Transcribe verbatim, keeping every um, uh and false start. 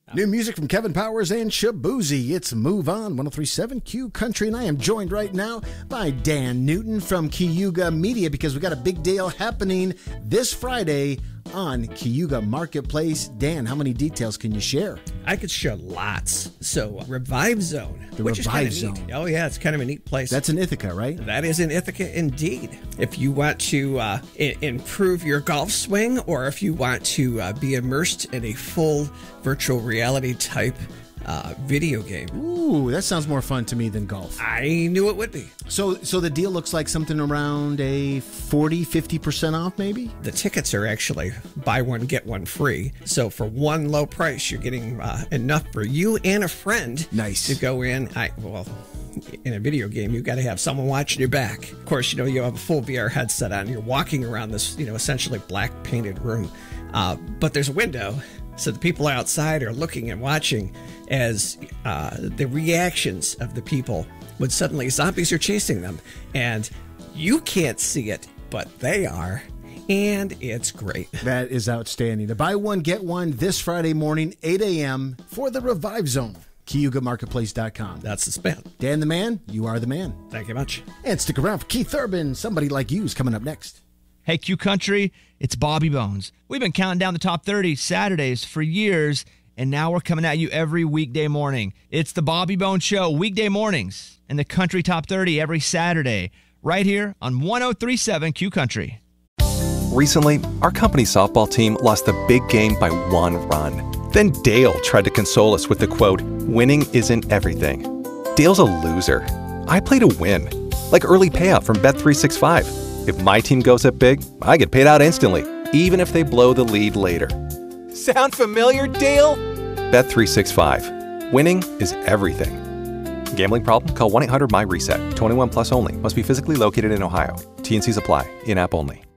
New music from Kevin Powers and Shabuzi. It's Move On, one oh three point seven Q Country, and I am joined right now by Dan Newton from Cayuga Media because we got a big deal happening this Friday on Cayuga Marketplace. Dan, how many details can you share? I could share lots. So, Revive Zone, The which Revive is kind of Zone. neat. Oh, yeah, it's kind of a neat place. That's in Ithaca, right? That is in Ithaca indeed. If you want to uh, I- improve your golf swing, or if you want to uh, be immersed in a full virtual reality type uh, video game. Ooh, that sounds more fun to me than golf. I knew it would be. So so the deal looks like something around a forty, fifty percent off maybe? The tickets are actually buy one, get one free. So for one low price, you're getting uh, enough for you and a friend. Nice. To go in. I well, in a video game, you've got to have someone watching your back. Of course, you know, you have a full V R headset on. You're walking around this, you know, essentially black painted room. Uh, but there's a window. So the people outside are looking and watching as uh, the reactions of the people when suddenly zombies are chasing them. And you can't see it, but they are. And it's great. That is outstanding. To buy one, get one this Friday morning, eight a.m. for the Revive Zone. Cayuga Marketplace dot com. That's the spin. Dan the man, you are the man. Thank you much. And stick around for Keith Urban. Somebody Like You is coming up next. Hey, Q Country, it's Bobby Bones. We've been counting down the top thirty Saturdays for years, and now we're coming at you every weekday morning. It's the Bobby Bones Show, weekday mornings, and the Country Top thirty every Saturday, right here on one oh three point seven Q Country. Recently, our company softball team lost the big game by one run. Then Dale tried to console us with the quote, "Winning isn't everything." Dale's a loser. I play to win, like early payout from Bet three sixty-five. If my team goes up big, I get paid out instantly, even if they blow the lead later. Sound familiar, Dale? Bet three sixty-five. Winning is everything. Gambling problem? Call one eight hundred M Y RESET. twenty-one plus only. Must be physically located in Ohio. T and Cs apply. In-app only.